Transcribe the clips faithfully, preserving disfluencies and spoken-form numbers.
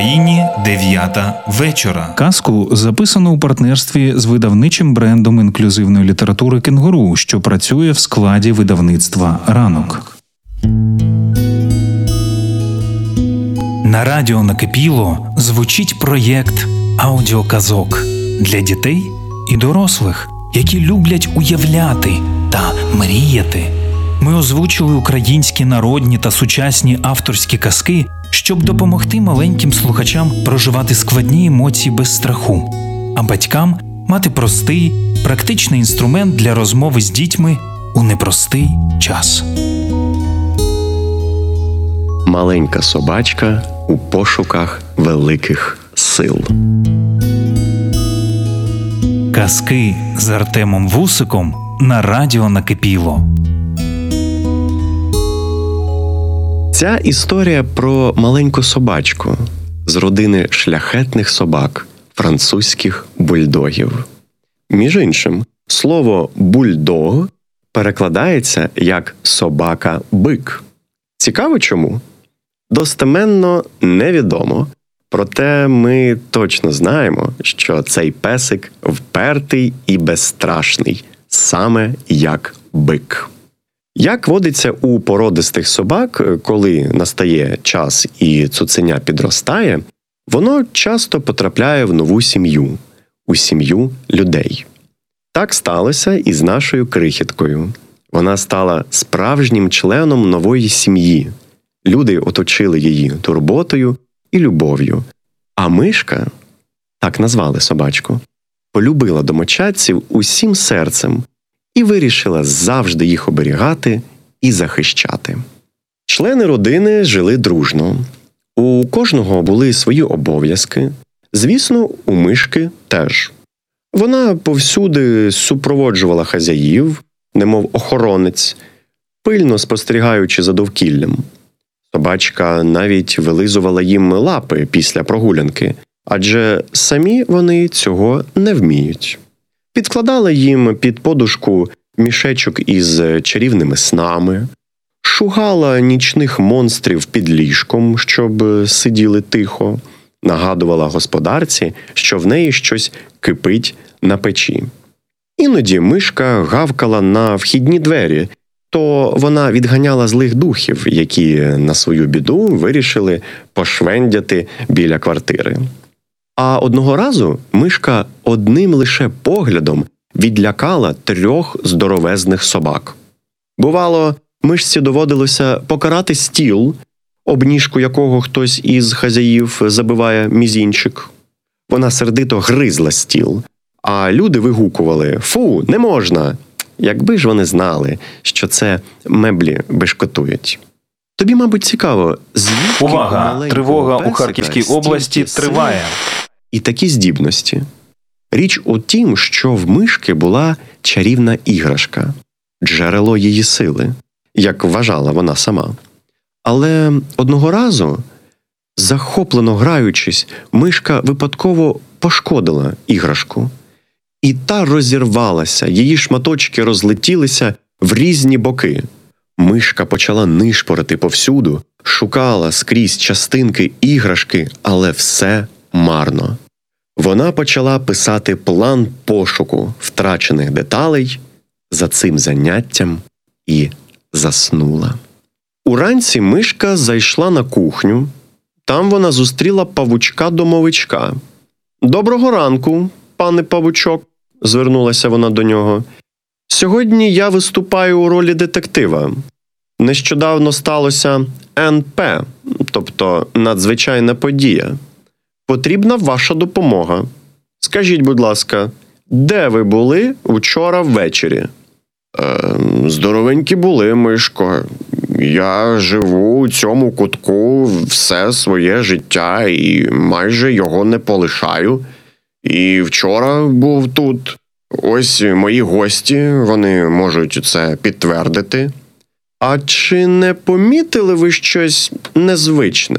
Україні дев'ята вечора. Казку записано у партнерстві з видавничим брендом інклюзивної літератури «Кенгуру», що працює в складі видавництва «Ранок». На радіо «Накипіло» звучить проєкт аудіоказок для дітей і дорослих, які люблять уявляти та мріяти. Ми озвучили українські народні та сучасні авторські казки, щоб допомогти маленьким слухачам проживати складні емоції без страху, а батькам мати простий, практичний інструмент для розмови з дітьми у непростий час. Маленька собачка у пошуках великих сил. Казки з Артемом Вусиком на радіо «Накипіло». Ця історія про маленьку собачку з родини шляхетних собак, французьких бульдогів. Між іншим, слово «бульдог» перекладається як «собака-бик». Цікаво чому? Достеменно невідомо, проте ми точно знаємо, що цей песик впертий і безстрашний, саме як бик. Як водиться у породистих собак, коли настає час і цуценя підростає, воно часто потрапляє в нову сім'ю, у сім'ю людей. Так сталося і з нашою крихіткою. Вона стала справжнім членом нової сім'ї. Люди оточили її турботою і любов'ю. А мишка, так назвали собачку, полюбила домочадців усім серцем і вирішила завжди їх оберігати і захищати. Члени родини жили дружно. У кожного були свої обов'язки. Звісно, у мишки теж. Вона повсюди супроводжувала хазяїв, немов охоронець, пильно спостерігаючи за довкіллям. Собачка навіть вилизувала їм лапи після прогулянки, адже самі вони цього не вміють. Підкладала їм під подушку мішечок із чарівними снами, шугала нічних монстрів під ліжком, щоб сиділи тихо, нагадувала господарці, що в неї щось кипить на печі. Іноді мишка гавкала на вхідні двері, то вона відганяла злих духів, які на свою біду вирішили пошвендяти біля квартири. А одного разу мишка одним лише поглядом відлякала трьох здоровезних собак. Бувало, мишці доводилося покарати стіл, об ніжку якого хтось із хазяїв забиває мізінчик. Вона сердито гризла стіл, а люди вигукували «Фу, не можна!», якби ж вони знали, що це меблі бешкотують. Тобі, мабуть, цікаво, звідки Увага! Тривога у Харківській області триває. І такі здібності. Річ у тім, що в мишки була чарівна іграшка, джерело її сили, як вважала вона сама. Але одного разу, захоплено граючись, мишка випадково пошкодила іграшку. І та розірвалася, її шматочки розлетілися в різні боки. Мишка почала нишпорити повсюду, шукала скрізь частинки іграшки, але все марно. Вона почала писати план пошуку втрачених деталей за цим заняттям і заснула. Уранці мишка зайшла на кухню. Там вона зустріла павучка-домовичка. «Доброго ранку, пане павучок», – звернулася вона до нього. «Сьогодні я виступаю у ролі детектива. Нещодавно сталося ен пе, тобто надзвичайна подія. Потрібна ваша допомога. Скажіть, будь ласка, де ви були вчора ввечері?» Е, «Здоровенькі були, мишко. Я живу у цьому кутку все своє життя і майже його не полишаю. І вчора був тут. Ось мої гості, вони можуть це підтвердити. А чи не помітили ви щось незвичне?»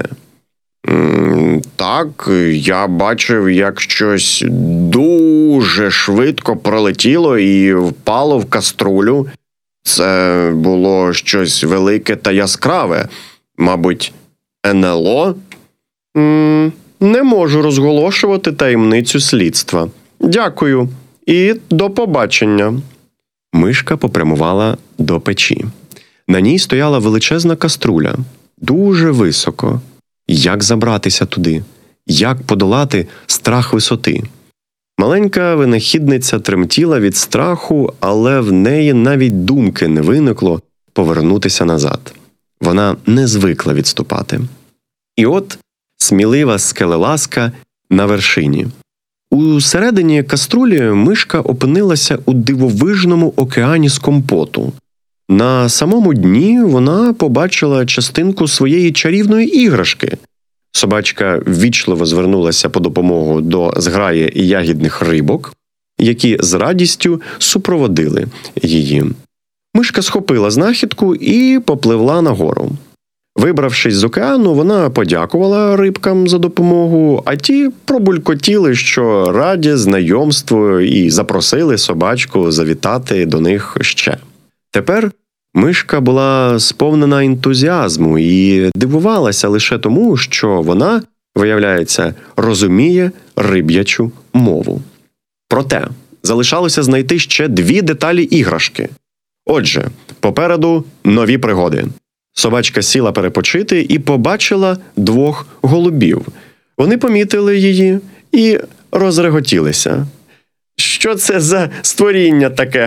«Так, я бачив, як щось дуже швидко пролетіло і впало в каструлю. Це було щось велике та яскраве. Мабуть, ен ел о?» можу розголошувати таємницю слідства. Дякую і до побачення». Мишка попрямувала до печі. На ній стояла величезна каструля, дуже високо. Як забратися туди? Як подолати страх висоти? Маленька винахідниця тремтіла від страху, але в неї навіть думки не виникло повернутися назад. Вона не звикла відступати. І от смілива скелелазка на вершині. У середині каструлі мишка опинилася у дивовижному океані з компоту. На самому дні вона побачила частинку своєї чарівної іграшки. Собачка ввічливо звернулася по допомогу до зграї ягідних рибок, які з радістю супроводили її. Мишка схопила знахідку і попливла нагору. Вибравшись з океану, вона подякувала рибкам за допомогу, а ті пробулькотіли, що раді знайомству, і запросили собачку завітати до них ще. Тепер мишка була сповнена ентузіазму і дивувалася лише тому, що вона, виявляється, розуміє риб'ячу мову. Проте залишалося знайти ще дві деталі іграшки. Отже, попереду нові пригоди. Собачка сіла перепочити і побачила двох голубів. Вони помітили її і розреготілися. «Що це за створіння таке?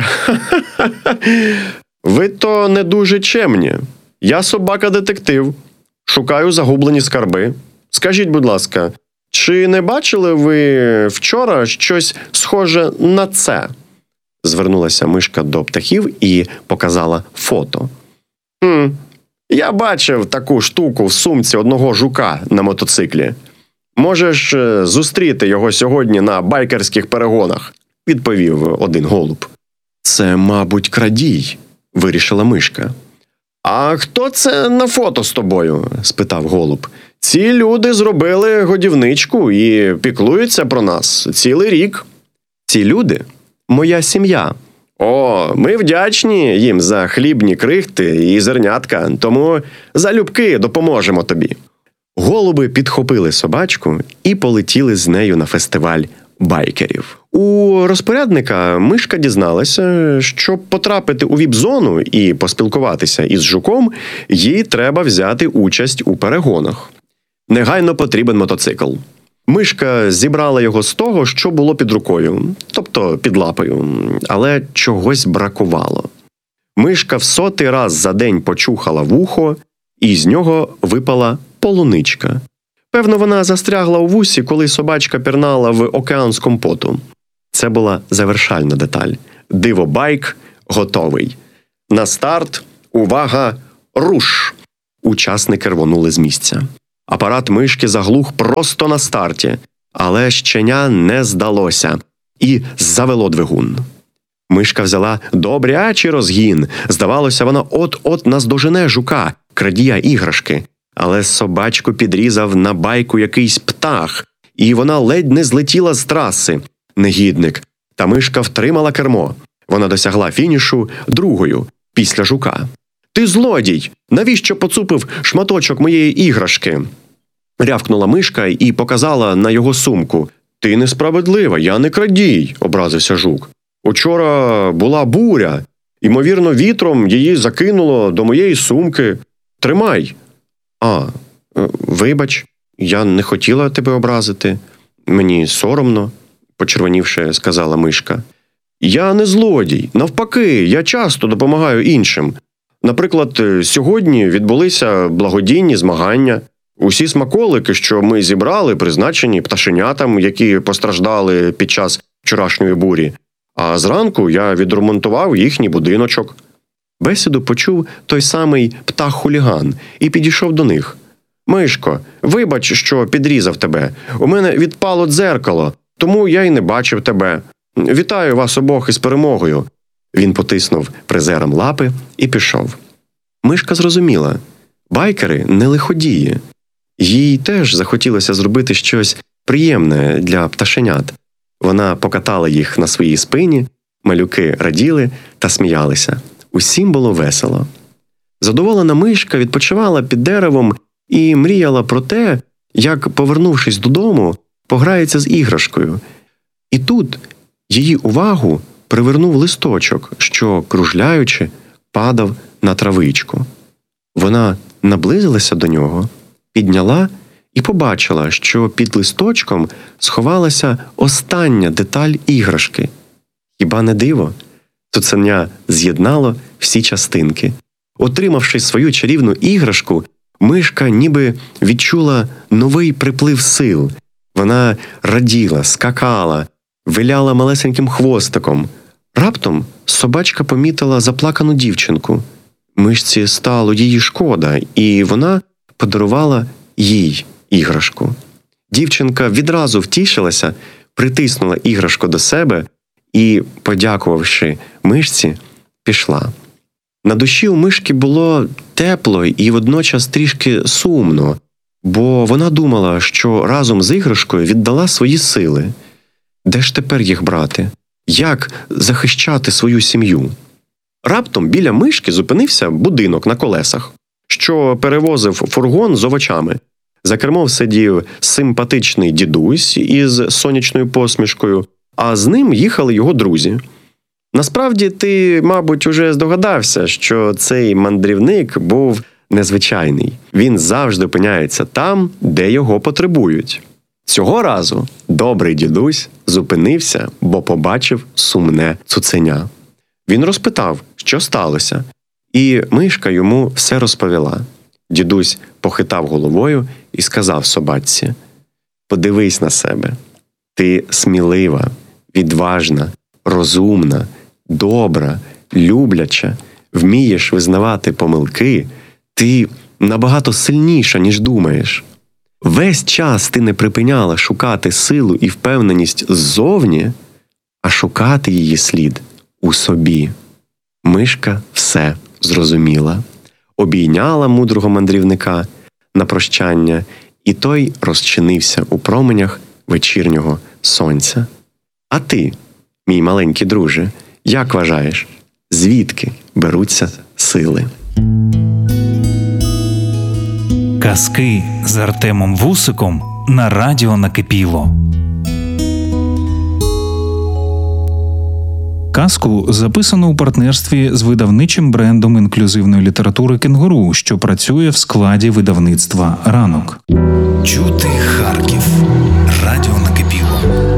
Ви то не дуже чемні. Я собака-детектив. Шукаю загублені скарби. Скажіть, будь ласка, чи не бачили ви вчора щось схоже на це?» Звернулася мишка до птахів і показала фото. «Хм, я бачив таку штуку в сумці одного жука на мотоциклі. Можеш зустріти його сьогодні на байкерських перегонах», – відповів один голуб. «Це, мабуть, крадій», – вирішила мишка. «А хто це на фото з тобою?» – спитав голуб. «Ці люди зробили годівничку і піклуються про нас цілий рік». «Ці люди – моя сім'я». «О, ми вдячні їм за хлібні крихти і зернятка, тому залюбки допоможемо тобі». Голуби підхопили собачку і полетіли з нею на фестиваль байкерів. У розпорядника мишка дізналася, щоб потрапити у віп-зону і поспілкуватися із жуком, їй треба взяти участь у перегонах. Негайно потрібен мотоцикл. Мишка зібрала його з того, що було під рукою, тобто під лапою, але чогось бракувало. Мишка в сотий раз за день почухала вухо, і з нього випала полуничка. Певно, вона застрягла у вусі, коли собачка пірнала в океан з компоту. Це була завершальна деталь. Дивобайк готовий. На старт, увага, руш! Учасники рвонули з місця. Апарат мишки заглух просто на старті, але щеня не здалося і завело двигун. Мишка взяла добрячий розгін. Здавалося, вона от-от наздожене жука, крадія іграшки. Але собачку підрізав на байку якийсь птах, і вона ледь не злетіла з траси. Негідник. Та мишка втримала кермо. Вона досягла фінішу другою, після жука. «Ти злодій! Навіщо поцупив шматочок моєї іграшки?» Рявкнула мишка і показала на його сумку. «Ти несправедлива, я не крадій», – образився жук. «Учора була буря. Ймовірно, вітром її закинуло до моєї сумки. Тримай». «А, вибач, я не хотіла тебе образити. Мені соромно», – почервонівши, сказала мишка. «Я не злодій. Навпаки, я часто допомагаю іншим. Наприклад, сьогодні відбулися благодійні змагання. Усі смаколики, що ми зібрали, призначені пташенятам, які постраждали під час вчорашньої бурі. А зранку я відремонтував їхній будиночок». Бесіду почув той самий птах-хуліган і підійшов до них. «Мишко, вибач, що підрізав тебе. У мене відпало дзеркало, тому я й не бачив тебе. Вітаю вас обох із перемогою». Він потиснув призерам лапи і пішов. Мишка зрозуміла. Байкери не лиходії. Їй теж захотілося зробити щось приємне для пташенят. Вона покатала їх на своїй спині, малюки раділи та сміялися. Усім було весело. Задоволена мишка відпочивала під деревом і мріяла про те, як, повернувшись додому, пограється з іграшкою. І тут її увагу привернув листочок, що, кружляючи, падав на травичку. Вона наблизилася до нього, підняла і побачила, що під листочком сховалася остання деталь іграшки. Хіба не диво? Цуценя з'єднало всі частинки. Отримавши свою чарівну іграшку, мишка ніби відчула новий приплив сил. Вона раділа, скакала, виляла малесеньким хвостиком. Раптом собачка помітила заплакану дівчинку. Мишці стало її шкода, і вона подарувала їй іграшку. Дівчинка відразу втішилася, притиснула іграшку до себе і, подякувавши мишці, пішла. На душі у мишки було тепло і водночас трішки сумно, бо вона думала, що разом з іграшкою віддала свої сили. Де ж тепер їх брати? Як захищати свою сім'ю? Раптом біля мишки зупинився будинок на колесах, що перевозив фургон з овочами. За кермом сидів симпатичний дідусь із сонячною посмішкою, а з ним їхали його друзі. Насправді ти, мабуть, уже здогадався, що цей мандрівник був незвичайний. Він завжди опиняється там, де його потребують. Цього разу добрий дідусь зупинився, бо побачив сумне цуценя. Він розпитав, що сталося, і мишка йому все розповіла. Дідусь похитав головою і сказав собачці: «Подивись на себе. Ти смілива, відважна, розумна, добра, любляча, вмієш визнавати помилки, ти набагато сильніша, ніж думаєш. Весь час ти не припиняла шукати силу і впевненість ззовні, а шукати її слід у собі». Мишка все зрозуміла, обійняла мудрого мандрівника на прощання, і той розчинився у променях вечірнього сонця. А ти, мій маленький друже, як вважаєш, звідки беруться сили? Казки з Артемом Вусиком на радіо Накипіло. Казку записано у партнерстві з видавничим брендом інклюзивної літератури «Кенгуру», що працює в складі видавництва «Ранок». Чути Харків. Радіо Накипіло.